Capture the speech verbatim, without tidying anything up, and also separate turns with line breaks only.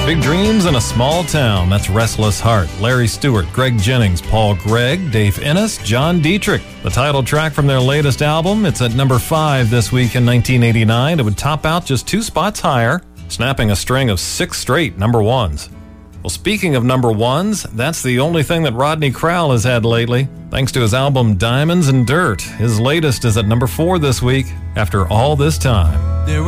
Big Dreams in a Small Town. That's Restless Heart. Larry Stewart, Greg Jennings, Paul Gregg, Dave Ennis, John Dietrich. The title track from their latest album. It's at number five this week in nineteen eighty-nine. It would top out just two spots higher, snapping a string of six straight number ones. Well, speaking of number ones, that's the only thing that Rodney Crowell has had lately. Thanks to his album Diamonds and Dirt. His latest is at number four this week, after all this time.
There